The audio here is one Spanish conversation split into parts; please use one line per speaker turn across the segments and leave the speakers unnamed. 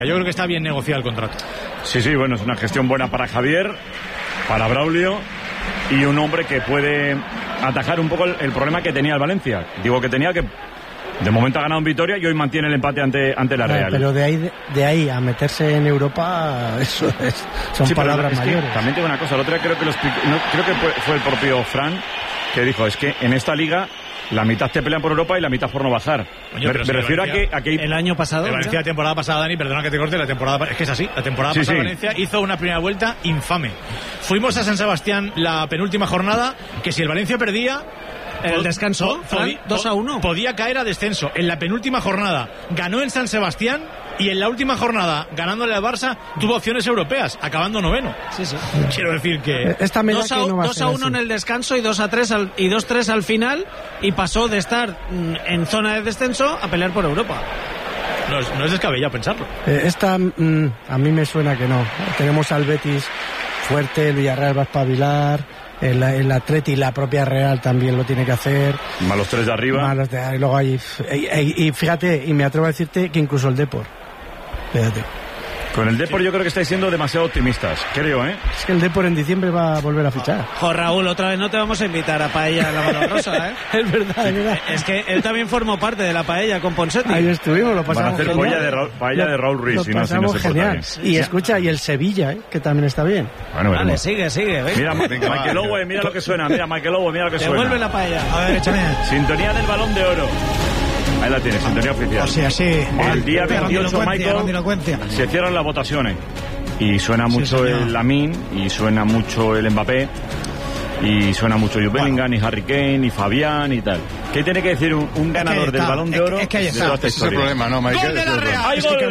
Yo creo que está bien negociado el contrato.
Sí, bueno, es una gestión buena para Javier, para Braulio y un hombre que puede atajar un poco el problema que tenía el Valencia. Digo que tenía que de momento ha ganado en Vitoria y hoy mantiene el empate ante la Real.
Pero de ahí a meterse en Europa, eso son palabras mayores.
También tengo una cosa, el otro día creo que fue el propio Fran que dijo, es que en esta liga la mitad te pelean por Europa y la mitad por no bajar.
Oye,
me refiero
Valencia,
a que
el año pasado.
El Valencia la temporada pasada, Dani, perdona que te corte, es que es así. La temporada pasada Valencia hizo una primera vuelta infame. Fuimos a San Sebastián la penúltima jornada, que si el Valencia perdía,
el descanso, 2-1.
Podía caer a descenso. En la penúltima jornada ganó en San Sebastián y en la última jornada, ganándole al Barça, tuvo opciones europeas, acabando noveno.
Sí.
Quiero decir que
2-1 en el descanso y 2-3 al final, y pasó de estar en zona de descenso a pelear por Europa.
No es descabellado pensarlo.
Esta a mí me suena que no. Tenemos al Betis fuerte, el Villarreal va a espabilar, el Atleti y la propia Real también lo tiene que hacer.
Más los tres de arriba.
Y luego hay, y fíjate, y me atrevo a decirte que incluso el Depor. Fíjate.
Con el Depor yo creo que estáis siendo demasiado optimistas, creo, ¿eh?
Es que el Depor en diciembre va a volver a fichar.
Raúl, otra vez no te vamos a invitar a Paella en la Mano Rosa, ¿eh?
Es verdad.
Es que él también formó parte de la Paella con Ponseti.
Ahí estuvimos, lo pasamos.
Van a hacer paella de Raúl Ruiz, si no se
genial. Y escucha, y el Sevilla, que también está bien.
Bueno,
vale, sigue.
Mira, Michael Owen, mira lo que suena. Mira, Michael Owen, mira lo que suena.
Devuelve la paella.
A ver, échame.
Sintonía del Balón de Oro. Ahí la tienes, sintonía oficial.
O sea, sí.
El día 28, Michael, se cierran las votaciones. Y suena mucho el Lamine, y suena mucho el Mbappé, y suena mucho Jude Bellingham, y Harry Kane, y Fabián, y tal. ¿Qué tiene que decir un ganador del Balón de Oro?
Es que ahí está. Ese es el problema, ¿no, Michael?
¡Gol de la Real!
¡Hay gol!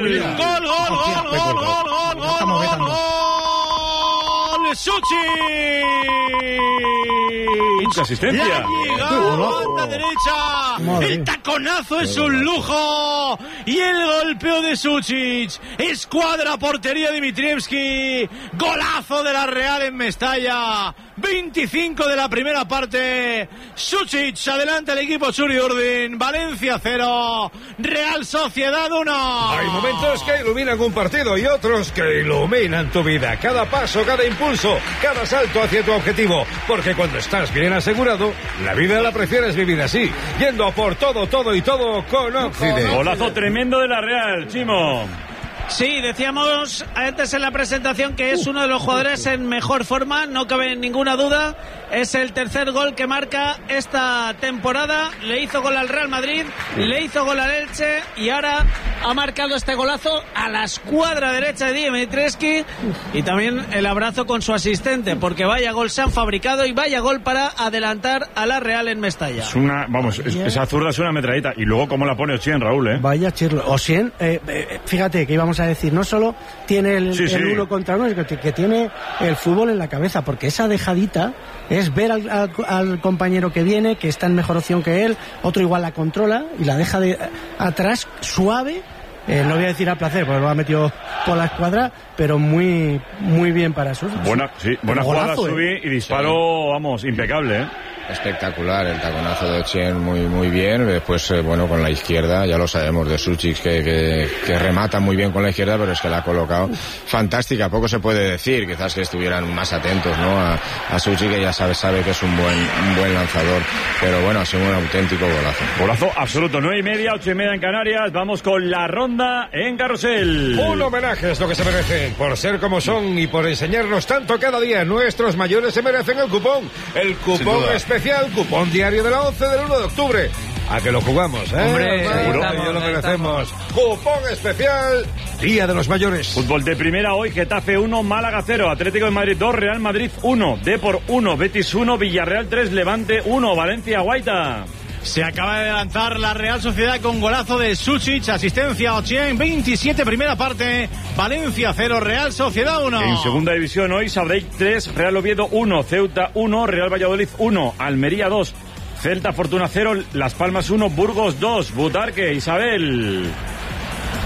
¡Gol! ¡Suchi!
¡Mucha asistencia!
¡La llegada derecha! ¡El taconazo es un lujo! Y el golpeo de Suchic. Escuadra portería Dimitrievski. Golazo de la Real en Mestalla. 25 de la primera parte. Suchic adelanta el equipo Churi Urdin. Valencia 0. Real Sociedad 1.
Hay momentos que iluminan un partido y otros que iluminan tu vida. Cada paso, cada impulso, cada salto hacia tu objetivo. Porque cuando estás bien asegurado, la vida la prefieres vivir así. Yendo a por todo con Occident.
Golazo tremendo de la Real, Chimo.
Sí, decíamos antes en la presentación que es uno de los jugadores en mejor forma, no cabe ninguna duda. Es el tercer gol que marca esta temporada. Le hizo gol al Real Madrid, le hizo gol al Elche y ahora ha marcado este golazo a la escuadra derecha de Dimitrievski. Y también el abrazo con su asistente, porque vaya gol se han fabricado y vaya gol para adelantar a la Real en Mestalla.
Esa zurda es una metralleta. Y luego cómo la pone Ossien, Raúl, ¿eh?
Vaya chirlo. Ossien, fíjate que íbamos a decir, no solo tiene el uno contra uno, sino que tiene el fútbol en la cabeza, porque esa dejadita es ver al compañero que viene, que está en mejor opción que él, otro igual la controla y la deja de atrás suave. No voy a decir a placer, porque lo ha metido por la escuadra, pero muy bien para sus.
Buena jugada, subí y disparo, impecable, ¿eh?
Espectacular el taconazo de Ossien, muy bien. Después, con la izquierda, ya lo sabemos de Suchic que remata muy bien con la izquierda, pero es que la ha colocado fantástica. Poco se puede decir, quizás que estuvieran más atentos, ¿no? A Suchic, que ya sabe que es un buen lanzador, pero bueno, ha sido un auténtico golazo.
Golazo absoluto. 9:30, 8:30 en Canarias. Vamos con la ronda en Carrusel.
Un homenaje es lo que se merecen, por ser como son y por enseñarnos tanto cada día. Nuestros mayores se merecen el cupón especial, cupón diario de la 11 del 1 de octubre. A que lo jugamos, ¿eh?
Hombre,
seguro, lo merecemos. Cupón especial, Día de los Mayores.
Fútbol de primera hoy, Getafe 1, Málaga 0, Atlético de Madrid 2, Real Madrid 1, Depor 1, Betis 1, Villarreal 3, Levante 1, Valencia Guaita.
Se acaba de lanzar la Real Sociedad con golazo de Suchic, asistencia a Ossien, 27 primera parte, Valencia 0, Real Sociedad 1.
En segunda división hoy, Sabadell 3, Real Oviedo 1, Ceuta 1, Real Valladolid 1, Almería 2, Celta Fortuna 0, Las Palmas 1, Burgos 2, Butarque, Isabel.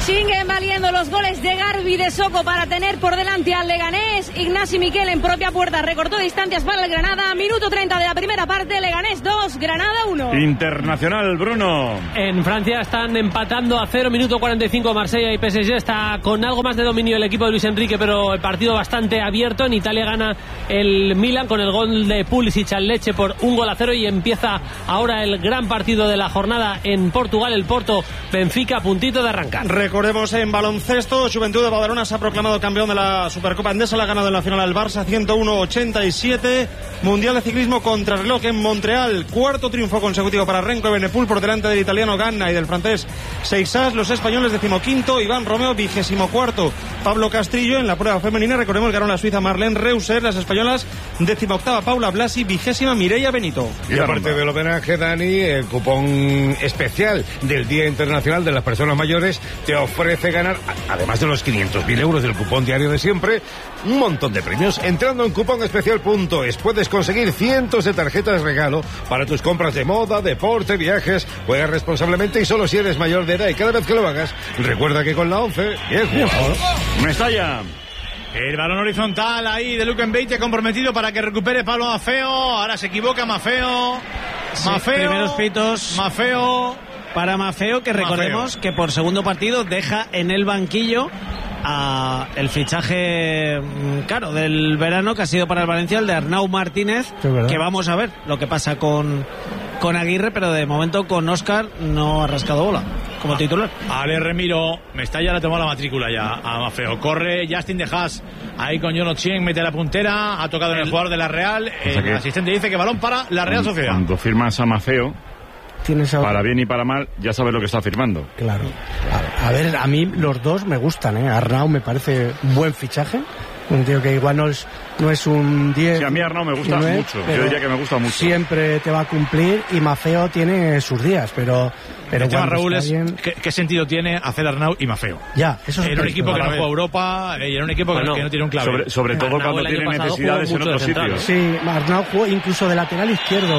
Siguen valiendo los goles de Garbi de Soco para tener por delante al Leganés. Ignasi Miquel en propia puerta recortó distancias para el Granada. Minuto 30 de la primera parte, Leganés 2, Granada 1.
Internacional, Bruno.
En Francia están empatando a 0, minuto 45 Marsella y PSG. Está con algo más de dominio el equipo de Luis Enrique, pero el partido bastante abierto. En Italia gana el Milan con el gol de Pulisic al Lecce por 1-0 y empieza ahora el gran partido de la jornada en Portugal, el Porto Benfica, a puntito de arrancar.
Recordemos en baloncesto, Juventud de Badalona se ha proclamado campeón de la Supercopa Endesa, la ha ganado en la final al Barça 101-87. Mundial de ciclismo contrarreloj en Montreal, cuarto triunfo consecutivo para Renko Evenepoel por delante del italiano Ganna y del francés Seixas. Los españoles 15º, Iván Romeo 24º. Pablo Castrillo en la prueba femenina, recordemos, ganó la suiza Marlene Reuser. Las españolas 18ª Paula Blasi, 20ª Mireia Benito.
Y aparte del homenaje, Dani, el cupón especial del Día Internacional de las Personas Mayores te ofrece ganar, además de los 500.000 euros del cupón diario de siempre, un montón de premios. Entrando en cuponespecial.es puedes conseguir cientos de tarjetas de regalo para tus compras de moda, deporte, viajes. Juega responsablemente y solo si eres mayor de edad, y cada vez que lo hagas, recuerda que con la 11, bien jugado.
Mestalla.
El balón horizontal ahí de Luken Beite comprometido para que recupere Pablo Maffeo. Ahora se equivoca Maffeo.
Sí, primeros pitos.
Maffeo.
Para Maffeo, que recordemos que por segundo partido deja en el banquillo el fichaje caro del verano, que ha sido para el Valencia, el de Arnau Martínez, que vamos a ver lo que pasa con Aguirre, pero de momento con Óscar no ha rascado bola como titular.
Ale Remiro, Mestalla le ha tomado la matrícula ya a Maffeo. Corre Justin de Haas ahí con John Ochien, mete la puntera, ha tocado en el jugador de la Real. El asistente dice que balón para la Real Sociedad.
Cuando firmas a Maffeo, para bien y para mal, ya sabes lo que está firmando.
Claro. A ver, a mí los dos me gustan, Arnau me parece un buen fichaje. Un tío que igual no es un 10.
Sí, a mí Arnau me gusta mucho. Yo diría que me gusta mucho.
Siempre te va a cumplir y Maffeo tiene sus días, pero
el tema, Raúl, es ¿qué sentido tiene hacer Arnau y Maffeo?
Ya, eso es.
Era un equipo que no juega Europa y era un equipo que no tiene un clave.
Sobre todo cuando tiene necesidades en otros sitios.
Sí, Arnau jugó incluso de lateral izquierdo.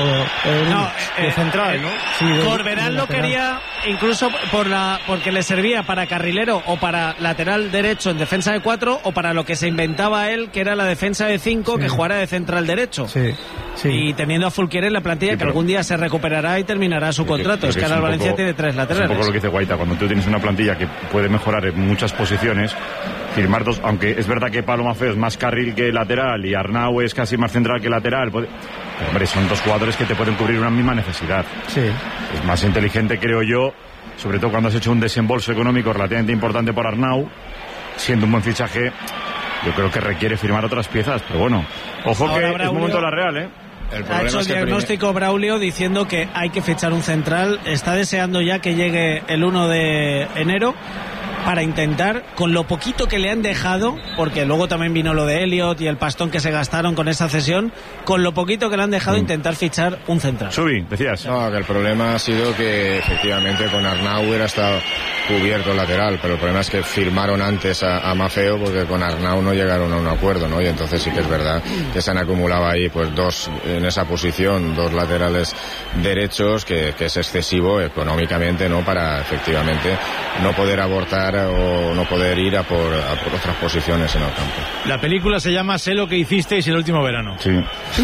De central, ¿no? Sí,
Corberán lo quería incluso porque le servía para carrilero o para lateral derecho en defensa de 4 o para lo que se inventaba él, que era la defensa de 5, que jugara de central derecho.
Sí.
Y teniendo a Fulquier en la plantilla, que algún día se recuperará y terminará su contrato. Es que ahora el Valencia tiene 3 laterales.
Es un poco lo que dice Guaita, cuando tú tienes una plantilla que puede mejorar en muchas posiciones, firmar dos, aunque es verdad que Pablo Maffeo es más carril que lateral y Arnau es casi más central que lateral, pero, hombre, son dos jugadores que te pueden cubrir una misma necesidad.
Sí.
Es más inteligente, creo yo, sobre todo cuando has hecho un desembolso económico relativamente importante por Arnau, siendo un buen fichaje. Yo creo que requiere firmar otras piezas, pero bueno, ojo ahora que Braulio, es momento de la Real,
Ha hecho el diagnóstico Braulio diciendo que hay que fichar un central. Está deseando ya que llegue el 1 de enero para intentar, con lo poquito que le han dejado, porque luego también vino lo de Elliot y el pastón que se gastaron con esa cesión, con lo poquito que le han dejado intentar fichar un central.
Subi, decías.
No, que el problema ha sido que efectivamente con Arnau hubiera estado cubierto el lateral, pero el problema es que firmaron antes a Maffeo porque con Arnau no llegaron a un acuerdo, ¿no? Y entonces sí que es verdad que se han acumulado ahí pues dos en esa posición, dos laterales derechos, que es excesivo económicamente, ¿no? Para efectivamente no poder abortar o no poder ir a por otras posiciones en el campo.
La película se llama Sé lo que hicisteis el último verano.
Sí.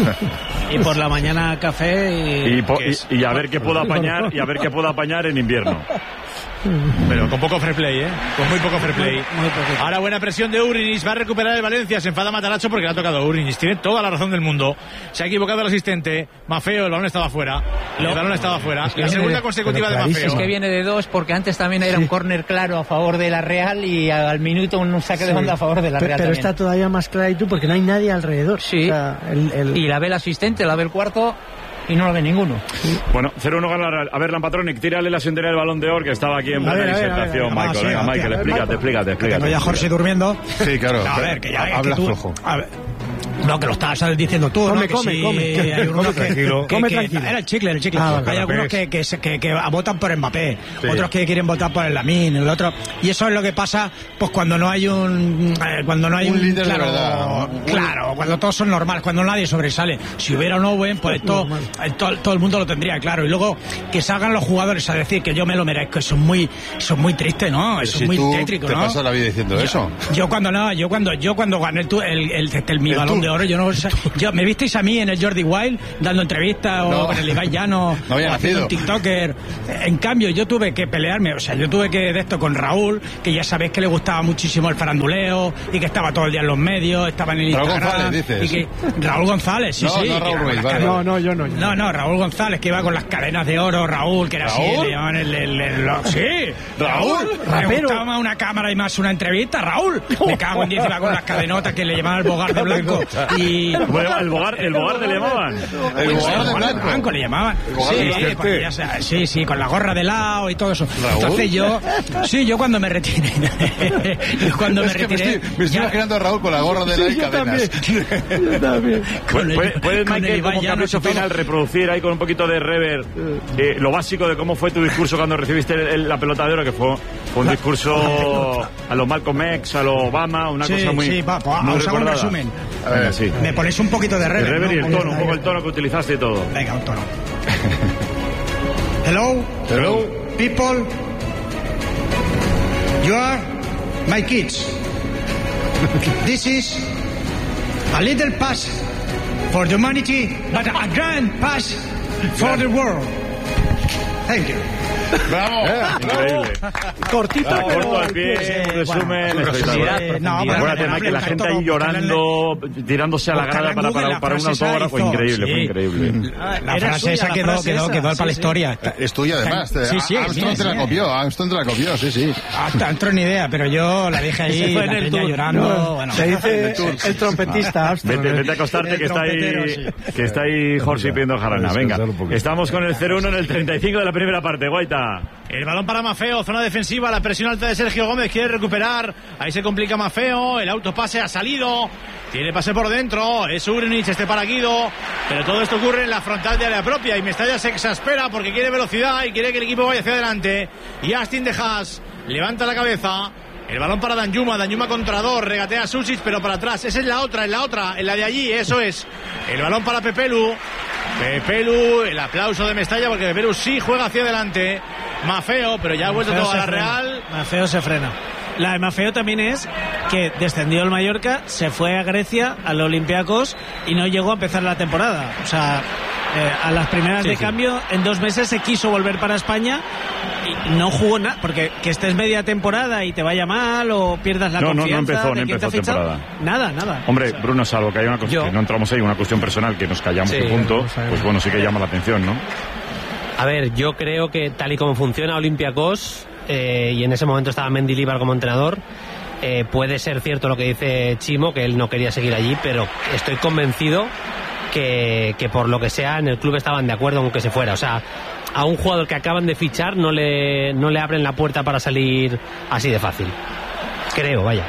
Y por la mañana café
y a ver qué puedo apañar en invierno.
Pero con poco fair play, con muy poco fair play. Ahora buena presión de Urinis, va a recuperar el Valencia, se enfada Matarazzo porque le ha tocado a Urinis, tiene toda la razón del mundo, se ha equivocado el asistente, Maffeo, el balón estaba afuera, la segunda consecutiva de Maffeo.
Es que viene de 2 porque antes también era un córner claro a favor de la Real y al minuto un saque de onda a favor de la Real.
Pero
también
está todavía más claro porque no hay nadie alrededor.
Sí, o sea, y la ve el asistente, la ve el cuarto y no lo ve ninguno.
Bueno, 0-1 gana la Real. A ver, Lampatronic, tírale la sentería del Balón de Oro, que estaba aquí en buena disertación. Michael, venga, Michael, explícate.
Tengo ya Jorge durmiendo.
Sí, claro.
A ver, que ya
hablas flojo.
A ver, No, que lo estás diciendo tú,
come,
¿no? Que
come,
sí,
come.
Hay algunos
Tranquilo.
Come tranquilo.
Era el chicle.
Vale.
Hay algunos que votan por Mbappé, otros que quieren votar por el Lamine, el otro. Y eso es lo que pasa, pues cuando no hay un
líder
claro,
de verdad.
Claro, cuando todos son normales, cuando nadie sobresale. Si hubiera un Owen, pues todo el mundo lo tendría claro. Y luego que salgan los jugadores a decir que yo me lo merezco, eso es muy triste, ¿no? Eso es muy tétrico, ¿no?
¿Te pasas la vida diciendo eso?
Yo cuando gané mi Balón de Oro, yo me visteis a mí en el Jordi Wild dando entrevistas o con el Ibai Llano
no había nacido.
Un TikToker. En cambio, yo tuve que pelearme, yo tuve que de esto con Raúl, que ya sabéis que le gustaba muchísimo el faranduleo y que estaba todo el día en los medios, estaba en el Instagram.
Raúl González, dices.
Raúl González, sí.
No, Raúl Ruiz, vale.
Yo no.
No, Raúl González, que iba con las cadenas de oro, Raúl, que era así, le llamaban sí. Raúl, me gustaba más una cámara y más una entrevista, Raúl. Me cago en 10, iba con las cadenotas que le llamaban el bogar de blanco. Y
bueno, el bogar le llamaban.
El bogar de
blanco le llamaban. Sí, con la gorra de lado y todo eso.
¿Raúl?
Entonces yo cuando me retiré.
Me estoy imaginando a Raúl con la gorra de lado y cadenas.
Yo también.
¿Puedes, Michael, como capricho final, reproducir ahí con un poquito de reverb lo básico de cómo fue tu discurso cuando recibiste la pelota de oro, que fue un discurso a los Malcolm X, a los Obama, una cosa muy...
Sí, os hago un resumen.
A ver, sí.
Me ponéis un poquito de reverb.
El reverb y el tono, un poco el tono que utilizaste y todo.
Venga, un tono. Hello, people. You are my kids. This is a little pass for humanity, but a grand pass for the world. Thank you.
¡Bravo!
Increíble.
Cortito, pero
corto al pie, un resumen espectacular. Acuérdate, Michael, la gente ahí llorando, tirándose a la grada para un autógrafo. Increíble.
La frase esa quedó para la historia.
Es tuya, además.
Sí,
Armstrong te la copió, sí.
Tanto ni idea, pero yo la dije ahí, la peña llorando. Bueno,
se dice el trompetista, Armstrong.
Vete a acostarte, que está ahí Jorge pidiendo jarana. Venga, estamos con el 0-1 en el 35 de la primera parte, Guaita.
El balón para Maffeo, zona defensiva, la presión alta de Sergio Gómez, quiere recuperar, ahí se complica Maffeo, el autopase ha salido, tiene pase por dentro, es Urnich, para Guido, pero todo esto ocurre en la frontal de área propia y Mestalla se exaspera porque quiere velocidad y quiere que el equipo vaya hacia adelante, y Astin de Haas levanta la cabeza. El balón para Danjuma contra dos, regatea Susic, pero para atrás. Esa es la otra, en la de allí, eso es. El balón para Pepelu, el aplauso de Mestalla porque Pepelu sí juega hacia adelante. Maffeo, pero ya ha vuelto todo a la Real.
Maffeo se frena. La de Maffeo también es que descendió el Mallorca, se fue a Grecia, al Olympiacos y no llegó a empezar la temporada. O sea, a las primeras de cambio, en 2 meses se quiso volver para España y no jugó nada, porque que estés media temporada y te vaya mal o pierdas la confianza.
No empezó temporada.
Nada.
Hombre, Bruno, salvo que hay una cosa, que no entramos ahí, una cuestión personal que nos callamos y punto, pues bueno, sí que llama la atención, ¿no?
A ver, yo creo que tal y como funciona Olympiacos, y en ese momento estaba Mendilibar como entrenador, puede ser cierto lo que dice Chimo, que él no quería seguir allí, pero estoy convencido que por lo que sea en el club estaban de acuerdo con que se fuera. O sea, a un jugador que acaban de fichar no le abren la puerta para salir así de fácil. Creo, vaya.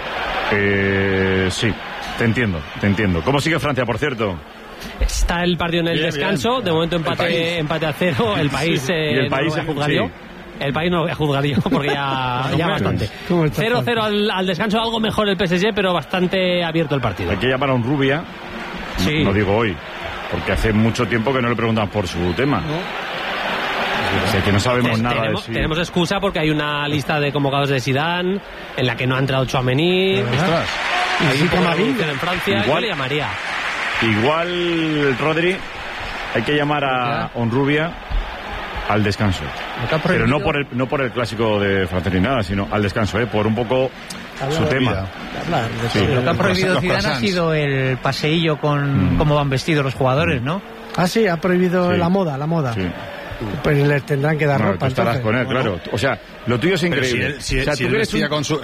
Sí, te entiendo. ¿Cómo sigue Francia, por cierto?
Está el partido en el descanso, de momento empate a 0, el país no juzgaría. El país no juzgaría porque ya bastante. 0-0 al descanso, algo mejor el PSG, pero bastante abierto el partido.
Hay que llamar a un Rubia, no digo hoy, porque hace mucho tiempo que no le preguntan por su tema. O sea, que no sabemos nada de si...
Tenemos excusa porque hay una lista de convocados de Zidane en la que no ha entrado Tchouaméni. Hay un poco de revolución en Francia. Igual le llamaría.
Igual, Rodri, hay que llamar a Onrubia al descanso. Pero no por el clásico de Francia ni nada, sino al descanso, por un poco su tema.
Lo que ha prohibido Zidane ha sido el paseillo con cómo van vestidos los jugadores, ¿no?
Ah, sí, ha prohibido la moda.
Sí.
Pues les tendrán que dar ropa.
Estarás con él, claro. O sea, lo tuyo es increíble.
Si
o sea, tú eres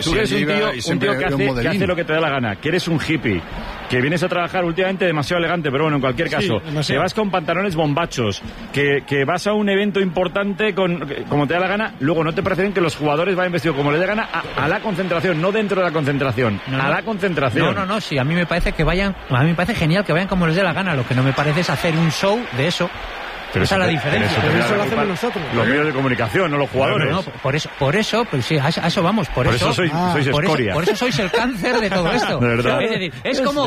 un tío que hace lo que te da la gana, que eres un hippie, que vienes a trabajar últimamente demasiado elegante, pero bueno, en cualquier caso, que vas con pantalones bombachos, que vas a un evento importante como te da la gana, luego no te parece bien que los jugadores vayan vestidos como les dé gana a la concentración, no dentro de la concentración, a la concentración.
No, sí, a mí me parece genial que vayan como les dé la gana, lo que no me parece es hacer un show de eso. Pero esa es la diferencia.
Pero eso lo hacemos nosotros.
Los medios de comunicación, no los jugadores.
No, por eso, pues sí, a eso vamos. Por eso
sois escoria.
Por eso sois el cáncer de todo esto.
De verdad.
Es decir, es como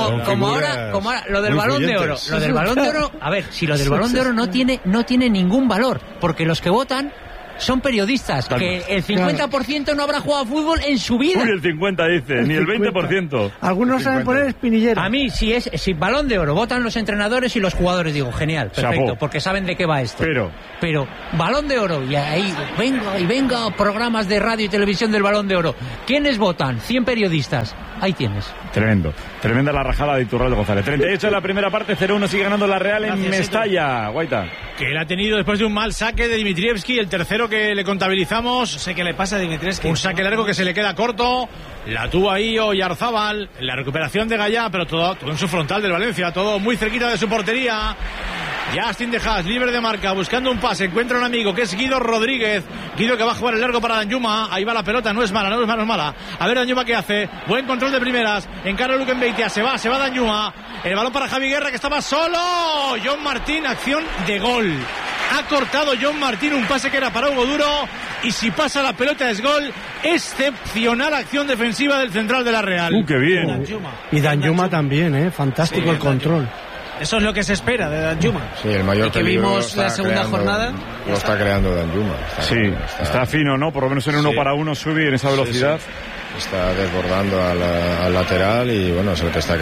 ahora lo del Balón de Oro. Lo del Balón de Oro, a ver, si lo del Balón de Oro no tiene ningún valor, porque los que votan son periodistas, que el 50% no habrá jugado a fútbol en su vida.
Uy, el 50 dice, ni el 20%.
Algunos saben poner espinillera.
A mí, si Balón de Oro, votan los entrenadores y los jugadores, digo, genial, perfecto, Chapó. Porque saben de qué va esto. Pero Balón de Oro, y ahí venga programas de radio y televisión del Balón de Oro. ¿Quiénes votan? 100 periodistas. Ahí tienes.
Tremendo. Tremenda la rajada de Iturralde González. 38 en la primera parte, 0-1 sigue ganando la Real en Mestalla. Guaita.
Que él ha tenido después de un mal saque de Dimitrievski, el tercero que le contabilizamos.
No sé qué le pasa a Dimitrievski.
Un saque largo que se le queda corto. La tuvo ahí Oyarzábal. La recuperación de Gallá, pero todo en su frontal del Valencia. Todo muy cerquita de su portería. Justin de Haas, libre de marca, buscando un pase, encuentra un amigo que es Guido Rodríguez. Guido que va a jugar el largo para Danjuma. Ahí va la pelota, no es mala. A ver Danjuma qué hace. Buen control de primeras. Encara Luquen Beitia, se va Danjuma. El balón para Javi Guerra que estaba solo. John Martín, acción de gol. Ha cortado John Martín un pase que era para Hugo Duro. Y si pasa la pelota es gol. Excepcional acción defensiva del central de la Real.
¡Qué bien!
Y Danjuma también, fantástico el control.
Eso es lo que se espera de Danjuma.
Sí, el mayor
que vimos la segunda jornada.
Lo está creando Danjuma.
Está fino, ¿no? Por lo menos en 1 para 1 sube en esa velocidad.
Está desbordando al lateral y bueno, es el que está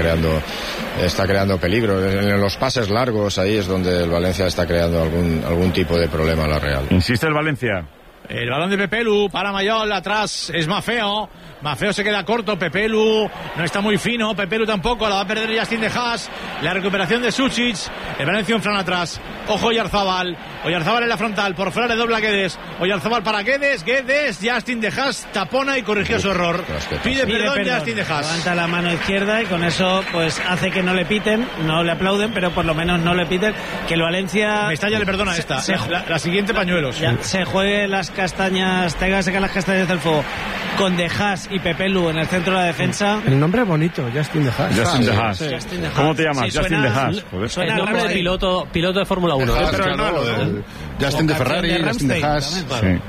creando peligro. En los pases largos ahí es donde el Valencia está creando algún tipo de problema a la Real.
Insiste el Valencia.
El balón de Pepelu para Mayol, atrás es Mafeo. Mafeo se queda corto, Pepelu no está muy fino, Pepelu tampoco, la va a perder Justin de Haas. La recuperación de Sucic, el Valencia un flan atrás. Ojo Oyarzábal en la frontal, por fuera le dobla Guedes. Oyarzábal para Guedes, Justin de Haas tapona y corrigió su error. Pide perdón Justin de Haas.
Levanta la mano izquierda y con eso pues hace que no le piten, no le aplauden, pero por lo menos no le piten. Que el Valencia...
Mestalla le perdona la siguiente pañuelos.
Se juegue las castañas, tenga que sacar las castañas del fuego con De Haas y Pepelu en el centro de la defensa.
El nombre es bonito, Justin de Haas.
Justin de Haas. ¿Cómo te llamas?
Sí,
Justin de Haas.
El nombre de piloto de Fórmula 1.
Justin de Ferrari, Justin de Haas.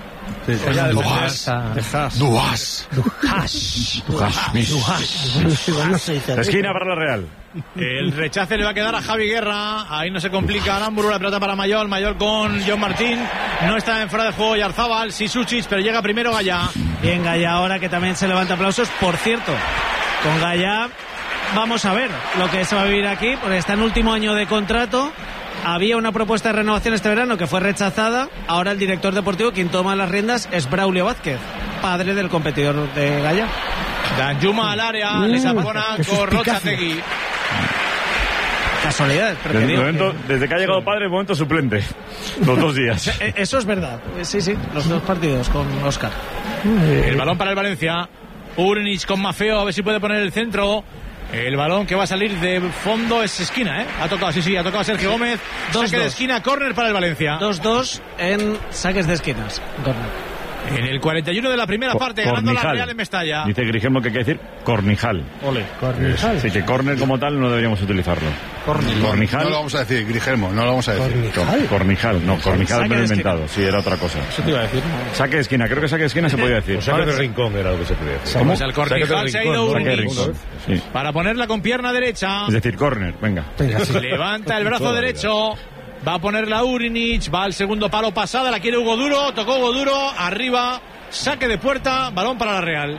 Esquina para la Real.
El rechace le va a quedar a Javi Guerra. Ahí no se complica Aramburu. La pelota para Mayol con John Martín. No está en fuera de juego Oyarzábal, sí Sucic, pero llega primero Gallá.
Bien Gallá ahora, que también se levanta aplausos. Por cierto, con Gallá vamos a ver lo que se va a vivir aquí, porque está en último año de contrato. Había una propuesta de renovación este verano que fue rechazada. Ahora el director deportivo, quien toma las riendas, es Braulio Vázquez, padre del competidor de Gallá.
Danjuma al área, les apona con Rochategui.
Casualidad,
desde que ha llegado padre, momento suplente. Los 2 días.
Eso es verdad. Sí, los 2 partidos con Óscar.
El balón para el Valencia. Urnic con Mafeo, a ver si puede poner el centro. El balón que va a salir de fondo es esquina, Ha tocado Sergio Gómez. Saque de esquina, córner para el Valencia.
2-2 en saques de esquinas. Córner.
En el 41 de la primera parte, ganando la Real en Mestalla.
Dice Grigemo que hay que decir cornijal.
Cornijal.
Sí, que córner como tal no deberíamos utilizarlo. Cornijal.
No lo vamos a decir, Grigemo, no lo vamos a decir.
Cornijal me lo he inventado. Sí, era otra cosa.
Eso te iba a decir.
Saque de esquina, creo que saque de esquina se podía decir.
O saque de rincón era lo que se podía decir.
¿Cómo? El Cornijal se ha ido Urnic.
Sí.
Para ponerla con pierna derecha.
Es decir, córner, venga.
Levanta el brazo derecho. Va a ponerla Urnic. Va al segundo palo pasada. La quiere Hugo Duro. Tocó Hugo Duro. Arriba. Saque de puerta. Balón para la Real.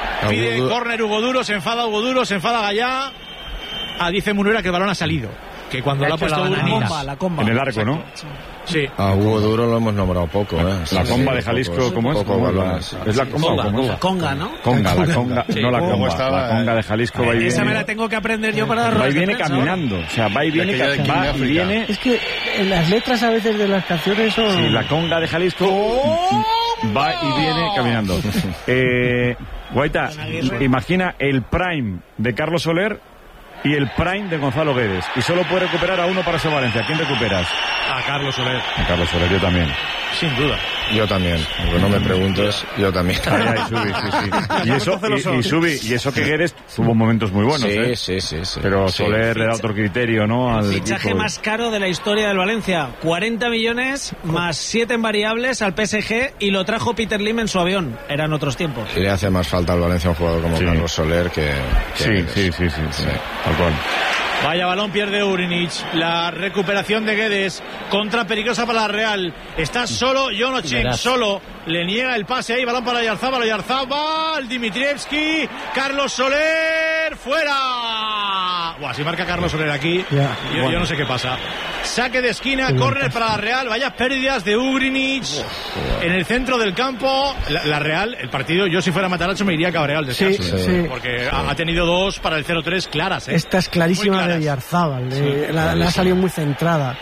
Pide córner Hugo Duro. Se enfada Hugo Duro. Se enfada Gallá. Dice Munuera que el balón ha salido. que cuando lo ha puesto
la comba.
En el arco, ¿no?
Sí.
A Hugo Duro lo hemos nombrado poco, ¿eh?
La comba de Jalisco, ¿cómo es?
¿Es
la comba?
Conga, ¿no?
Conga, la conga. No la comba. La conga de Jalisco va y viene.
Esa me la tengo que aprender yo para...
Va y viene caminando. O sea, va y viene, va y viene...
Es que en las letras a veces de las canciones son...
Sí, la conga de Jalisco va y viene caminando. Guaita, imagina el prime de Carlos Soler y el prime de Gonzalo Guedes. Y solo puede recuperar a uno para ese Valencia. ¿A quién recuperas?
A Carlos Soler.
A Carlos Soler, yo también.
Sin duda.
Yo también. Aunque no me preguntes, yo también.
Y eso que Guedes tuvo momentos muy buenos.
Sí.
Pero Soler le da otro criterio, ¿no? Al
fichaje
equipo.
más caro de la historia del Valencia. 40 millones más 7 en variables al PSG y lo trajo Peter Lim en su avión. Eran otros tiempos.
Y le hace más falta al Valencia un jugador como Carlos Soler que
sí. Tal cual.
Vaya balón pierde Urinic. La recuperación de Guedes. Contra peligrosa para la Real. Está solo Jonochin. Solo. Le niega el pase ahí. Balón para Oyarzábal. Dimitrievski. Carlos Soler. Fuera. Buah, si marca Carlos Soler aquí. Yo no sé qué pasa. Saque de esquina. Córner para la Real. Vaya pérdidas de Urinic. En el centro del campo. La Real, el partido, yo si fuera Matarazzo me iría cabreado al descanso.
Sí.
Porque ha tenido dos para el 0-3 claras.
Esta es clarísima de Oyarzábal. La ha salido muy centrada.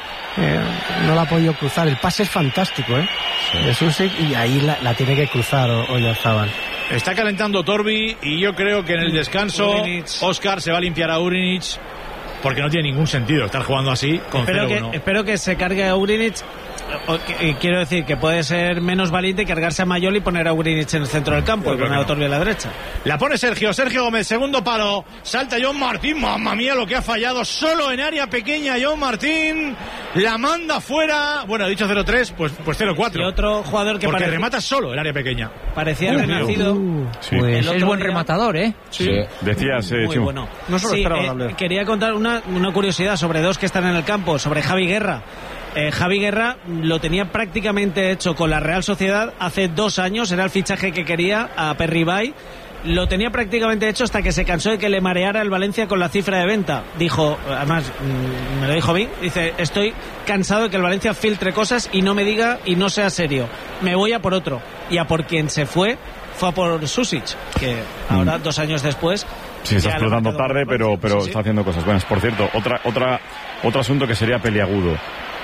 No la ha podido cruzar. El pase es fantástico, de Susic, y ahí la tiene que cruzar Oyarzábal.
Está calentando Torbi y yo creo que en el descanso Óscar se va a limpiar a Urinic, porque no tiene ningún sentido estar jugando así con 0-1.
Espero que se cargue a Urinic. Quiero decir que puede ser menos valiente cargarse a Mayol y poner a Urinic en el centro del campo y poner a Torbi a la derecha.
La pone Sergio Gómez, segundo palo, salta John Martín, mamma mía lo que ha fallado, solo en área pequeña John Martín, la manda fuera, bueno, ha dicho 0-3, pues 0-4.
Y otro jugador que
porque remata solo en área pequeña.
Parecía renacido.
Pues es buen rematador,
Sí. Decías,
muy
Chimo.
bueno. No solo quería contar una curiosidad sobre dos que están en el campo, sobre Javi Guerra. Javi Guerra lo tenía prácticamente hecho con la Real Sociedad hace 2 años, era el fichaje que quería a Perribay. Lo tenía prácticamente hecho hasta que se cansó de que le mareara el Valencia con la cifra de venta. Dijo, además me lo dijo bien, dice, estoy cansado de que el Valencia filtre cosas y no me diga y no sea serio. Me voy a por otro. Y a por quien se fue a por Susic, que ahora 2 años después...
Sí, está explotando tarde, pero está haciendo cosas buenas. Por cierto, otro asunto que sería peliagudo.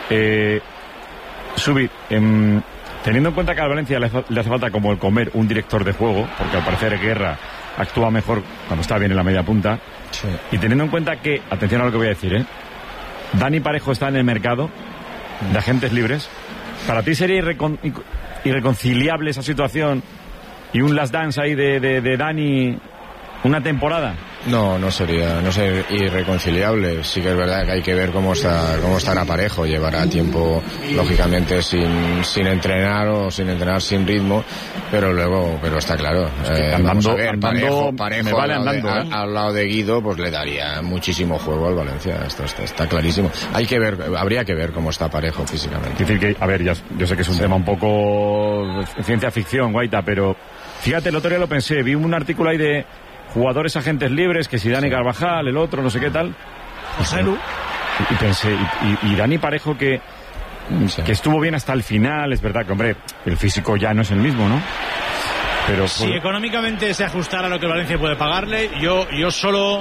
Subi, teniendo en cuenta que a Valencia le hace falta como el comer un director de juego, porque al parecer Guerra actúa mejor cuando está bien en la media punta, y teniendo en cuenta que, atención a lo que voy a decir, Dani Parejo está en el mercado de agentes libres. ¿Para ti sería irreconciliable esa situación y un last dance ahí de Dani una temporada?
No sería irreconciliable. Sí que es verdad que hay que ver cómo estará Parejo. Llevará tiempo, lógicamente, sin entrenar o sin entrenar sin ritmo, pero está claro. Vamos a ver, Parejo
me vale andando,
al lado de Guido, pues le daría muchísimo juego al Valencia. Esto está clarísimo. Habría que ver cómo está Parejo físicamente.
Es decir que, a ver, yo sé que es un tema un poco ciencia ficción, Guaita, pero fíjate, el otro día lo pensé, vi un artículo ahí de jugadores agentes libres, que si Dani Carvajal, el otro, no sé qué tal.
Joselu.
Y pensé, y Dani Parejo que estuvo bien hasta el final, es verdad que, hombre, el físico ya no es el mismo, ¿no? Pero
si económicamente se ajustara a lo que Valencia puede pagarle, yo solo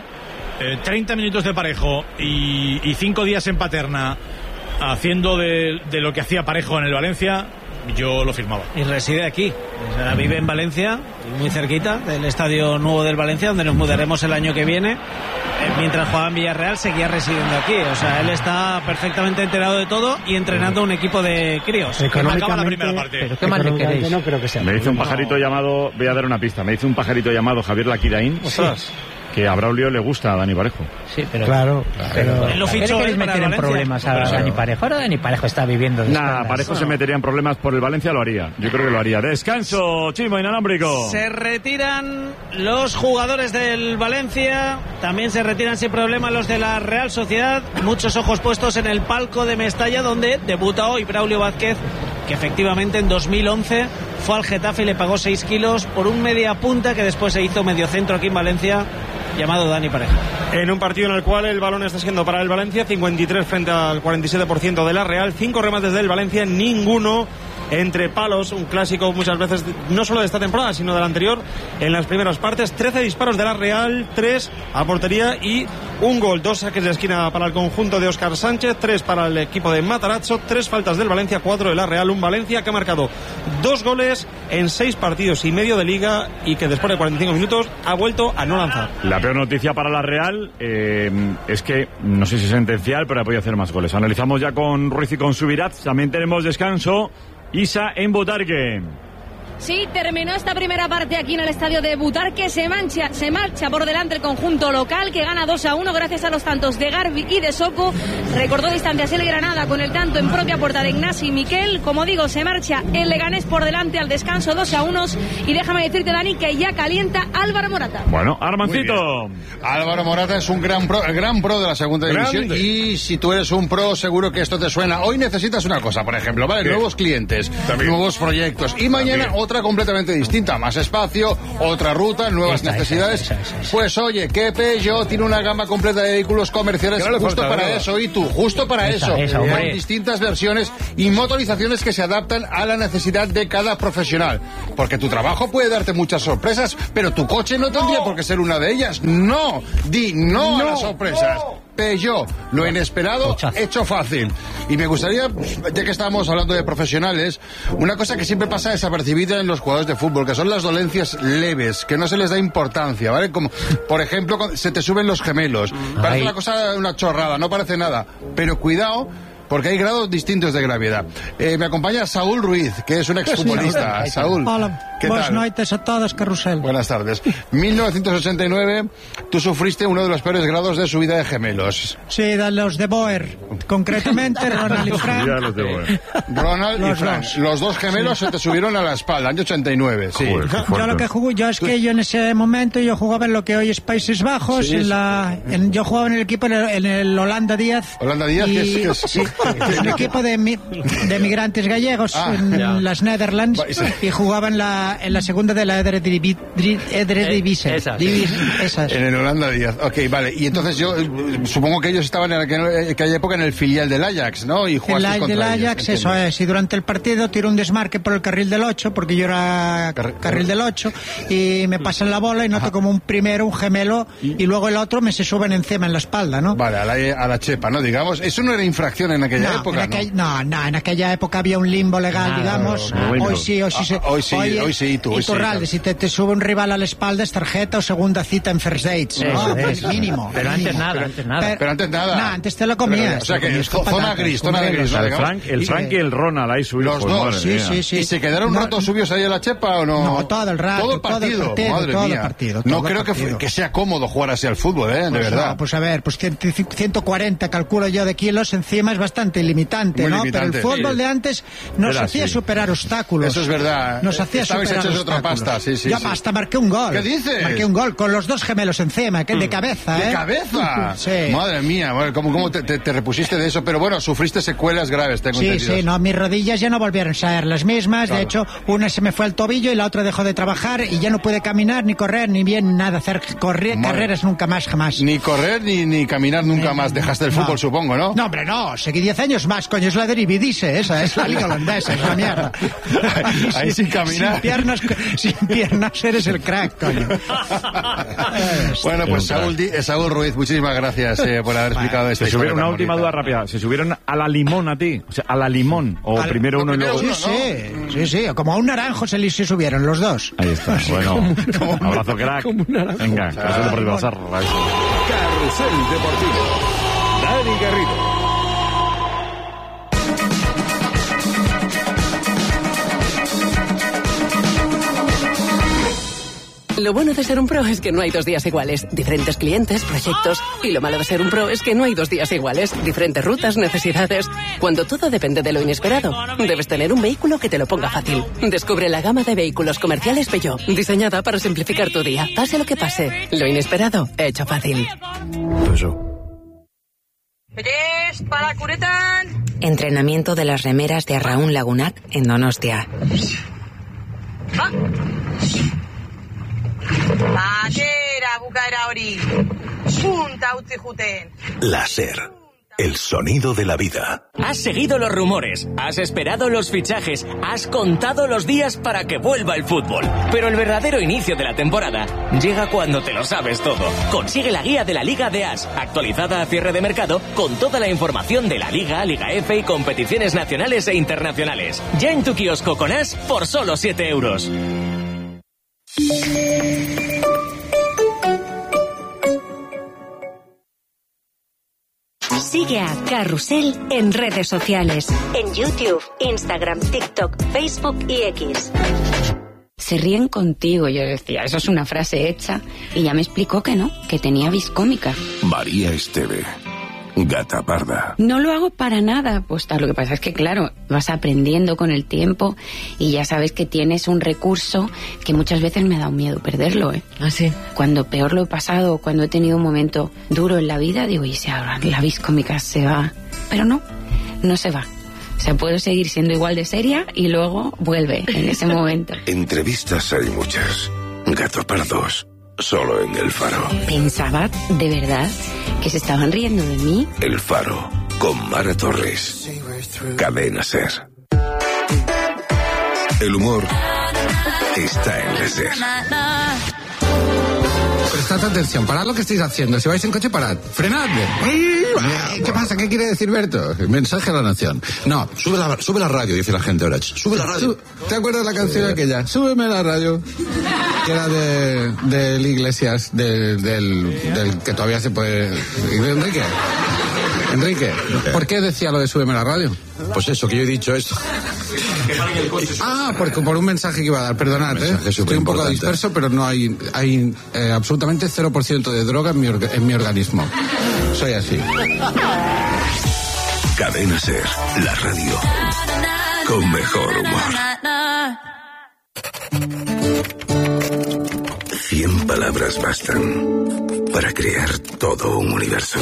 30 minutos de Parejo y 5 días en Paterna haciendo de lo que hacía Parejo en el Valencia, yo lo firmaba.
Y reside aquí, o sea, vive en Valencia, muy cerquita del estadio nuevo del Valencia, donde nos mudaremos el año que viene. Mientras jugaba en Villarreal seguía residiendo aquí, o sea, él está perfectamente enterado de todo y entrenando un equipo de críos.
Acaba la primera parte.
Pero qué mal le queréis.
No creo que sea.
Me dice un pajarito llamado, voy a dar una pista, me dice un pajarito llamado Javier Laquiraín, que a Braulio le gusta a Dani Parejo.
Sí, pero
claro.
Él lo fichó
queréis meter en problemas a Dani Parejo. Ahora Dani Parejo está viviendo de espaldas.
Parejo se metería en problemas por el Valencia, lo haría. Yo creo que lo haría. Descanso, Chimo inalámbrico.
Se retiran los jugadores del Valencia, también se retiran sin problema los de la Real Sociedad. Muchos ojos puestos en el palco de Mestalla, donde debuta hoy Braulio Vázquez, que efectivamente en 2011 fue al Getafe y le pagó 6 kilos por un media punta que después se hizo medio centro aquí en Valencia llamado Dani Pareja.
En un partido en el cual el balón está siendo para el Valencia, 53 frente al 47% de la Real, 5 remates del Valencia, ninguno entre palos, un clásico muchas veces no solo de esta temporada sino de la anterior. En las primeras partes, 13 disparos de la Real, 3 a portería y un gol, 2 saques de esquina para el conjunto de Óscar Sánchez, 3 para el equipo de Matarazzo, 3 faltas del Valencia, 4 de la Real. Un Valencia que ha marcado 2 goles en 6 partidos y medio de liga y que después de 45 minutos ha vuelto a no lanzar.
La peor noticia para la Real es que, no sé si es sentencial, pero ha podido hacer más goles. Analizamos ya con Ruiz y con Subirats. También tenemos descanso. Isa en Butarque.
Sí, terminó esta primera parte aquí en el estadio de Butarque. Se marcha por delante el conjunto local, que gana 2-1 gracias a los tantos de Garbi y de Soko. Recortó distancias el Granada con el tanto en propia puerta de Ignasi Miquel. Como digo, se marcha el Leganés por delante al descanso 2-1. Y déjame decirte, Dani, que ya calienta Álvaro Morata.
Bueno, Armancito.
Álvaro Morata es un gran pro de la segunda división. Y si tú eres un pro, seguro que esto te suena. Hoy necesitas una cosa, por ejemplo, ¿vale? Nuevos clientes, nuevos proyectos. Y mañana otra completamente distinta, más espacio, otra ruta, nuevas necesidades. Pues oye, que Peugeot tiene una gama completa de vehículos comerciales justo para eso, y tú, justo para eso. Con distintas versiones y motorizaciones que se adaptan a la necesidad de cada profesional. Porque tu trabajo puede darte muchas sorpresas, pero tu coche no tendría por qué ser una de ellas. No, di no a las sorpresas. Peugeot, lo inesperado hecho fácil. Y me gustaría, ya que estamos hablando de profesionales, una cosa que siempre pasa desapercibida en los jugadores de fútbol, que son las dolencias leves, que no se les da importancia, ¿vale? Como, por ejemplo, se te suben los gemelos. Parece una chorrada, no parece nada. Pero cuidado, porque hay grados distintos de gravedad. Me acompaña Saúl Ruiz, que es un exfutbolista. Saúl, ¿qué tal?
Buenas noches a todos, Carrusel.
Buenas tardes. 1989, tú sufriste uno de los peores grados de subida de gemelos.
Sí, de los de Boer. Concretamente, Ronald y Frank.
Ronald y Frank. Los dos gemelos se te subieron a la espalda, año 89. Sí.
Yo lo que jugué, yo en ese momento yo jugaba en lo que hoy es Países Bajos. Sí, yo jugaba en el equipo en el Holanda Díaz.
Holanda Díaz, que es
un equipo de migrantes gallegos en las Netherlands, y jugaba en la segunda de la Eredivisie.
En el Holanda Díaz. Ok, vale. Y entonces yo supongo que ellos estaban en aquella época en el filial del Ajax, ¿no? Y jugaste contra ellos.
El Ajax, eso es. Y durante el partido tiro un desmarque por el carril del 8, porque yo era carril del 8, y me pasan la bola y noto como un gemelo, y luego el otro me se suben encima en la espalda, ¿no?
Vale, a la chepa, ¿no? Digamos, eso no era infracción en aquella época,
en aquella época había un limbo legal, digamos. Hoy sí, Iturralde, si te sube un rival a la espalda es tarjeta o segunda cita en first dates, ¿no? Es mínimo.
Pero antes nada.
Pero antes nada.
No, antes te lo comías.
O sea que es zona gris.
El Frank y el Ronald ahí subidos.
Los dos, sí. ¿Y se quedaron un rato subidos ahí a la chepa o no?
No, todo el rato.
Todo el partido, madre mía. No creo que sea cómodo jugar así al fútbol, de verdad.
No, pues a ver, 140 calculo yo de kilos encima es bastante limitante, ¿no? Pero el fútbol de antes nos hacía superar obstáculos.
Eso es verdad.
Nos hacía superar
hechos otra pasta, sí.
Yo hasta marqué un gol.
¿Qué dices?
Marqué un gol con los dos gemelos encima, que de cabeza,
¿De cabeza?
Sí.
Madre mía, ¿cómo te repusiste de eso? Pero bueno, sufriste secuelas graves, tengo entendido.
Sí, no, mis rodillas ya no volvieron a ser las mismas. Claro. De hecho, una se me fue al tobillo y la otra dejó de trabajar y ya no pude caminar, ni correr, ni bien nada, hacer carreras nunca más, jamás.
Ni correr, ni caminar nunca más. Dejaste el fútbol, supongo, ¿no?
No, hombre, no. Seguí 10 años más, coño, es la Eredivisie, esa es la liga holandesa, es la mierda.
Ahí sin caminar.
Sin piernas eres el crack, coño.
Bueno, pues Saúl Ruiz, muchísimas gracias por haber explicado esto.
Una última duda rápida. ¿Se subieron a la limón a ti? O sea, a la limón. O primero uno y luego
uno. Sí. Como a un naranjo se subieron los dos.
Ahí está. Bueno, abrazo, crack. Venga, Carrusel Deportivo.
Carrusel Deportivo. Dani Garrido.
Lo bueno de ser un pro es que no hay 2 días iguales. Diferentes clientes, proyectos. Y lo malo de ser un pro es que no hay 2 días iguales. Diferentes rutas, necesidades. Cuando todo depende de lo inesperado, debes tener un vehículo que te lo ponga fácil. Descubre la gama de vehículos comerciales Peugeot, diseñada para simplificar tu día. Pase lo que pase, lo inesperado, hecho fácil.
Entrenamiento de las remeras de Arraún Lagunac en Donostia.
Batera, bukaera hori. Sunta utzi juten.
Láser. El sonido de la vida.
Has seguido los rumores, has esperado los fichajes, has contado los días para que vuelva el fútbol. Pero el verdadero inicio de la temporada llega cuando te lo sabes todo. Consigue la guía de la Liga de As, actualizada a cierre de mercado, con toda la información de la Liga, Liga F y competiciones nacionales e internacionales. Ya en tu kiosco con As por solo 7 euros.
Sigue a Carrusel en redes sociales, en YouTube, Instagram, TikTok, Facebook y X.
Se ríen contigo, yo decía, eso es una frase hecha, y ya me explicó que no, que tenía vis cómica.
María Esteve, gata parda.
No lo hago para nada, pues lo que pasa es que claro, vas aprendiendo con el tiempo y ya sabes que tienes un recurso que muchas veces me ha dado miedo perderlo, ¿eh?
¿Ah, sí?
Cuando peor lo he pasado, cuando he tenido un momento duro en la vida, digo, y si ahora la vis cómica se va, pero no se va. O sea, puedo seguir siendo igual de seria y luego vuelve en ese momento.
Entrevistas hay muchas. Gato pardos. Solo en El Faro.
Pensaba, de verdad, que se estaban riendo de mí.
El Faro, con Mara Torres. Cadena SER. El humor está en la SER.
Prestad atención, parad lo que estáis haciendo. Si vais en coche, parad. Frenad. ¿Qué pasa? ¿Qué quiere decir Berto? Mensaje a la nación. No, sube la radio, dice la gente ahora. Sube la radio. ¿Te acuerdas de la canción aquella? Súbeme la radio. Que era del Iglesias, del que todavía se puede... Enrique, ¿por qué decía lo de súbeme la radio?
Pues eso, que yo he dicho esto.
Por un mensaje que iba a dar, perdonad, estoy un poco disperso, pero no hay absolutamente 0% de droga en mi organismo. Soy así.
Cadena SER, la radio con mejor humor. 100 palabras bastan para crear todo un universo.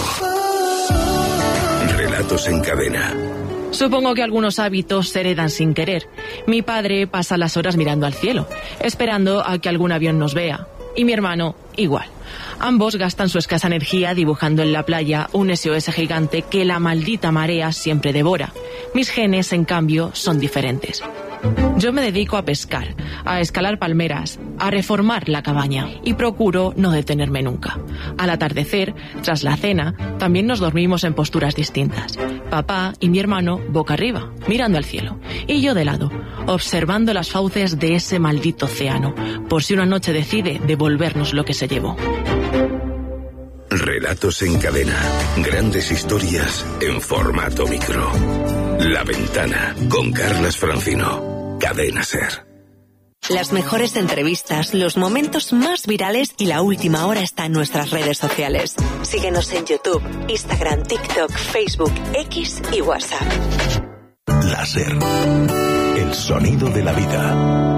Relatos en cadena.
Supongo que algunos hábitos se heredan sin querer. Mi padre pasa las horas mirando al cielo, esperando a que algún avión nos vea. Y mi hermano, igual. Ambos gastan su escasa energía dibujando en la playa un SOS gigante que la maldita marea siempre devora. Mis genes, en cambio, son diferentes. Yo me dedico a pescar, a escalar palmeras, a reformar la cabaña y procuro no detenerme nunca. Al atardecer, tras la cena, también nos dormimos en posturas distintas. Papá y mi hermano boca arriba, mirando al cielo, y yo de lado, observando las fauces de ese maldito océano, por si una noche decide devolvernos lo que se llevó.
Relatos en cadena. Grandes historias en formato micro. La Ventana, con Carlas Francino. Cadena SER.
Las mejores entrevistas, los momentos más virales y la última hora está en nuestras redes sociales. Síguenos en YouTube, Instagram, TikTok, Facebook, X y WhatsApp.
La SER. El sonido de la vida.